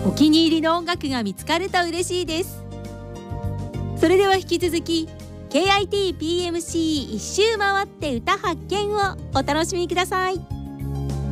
お気に入りの音楽が見つかると嬉しいです。それでは引き続き KITPMC 一周回って歌発見をお楽しみください。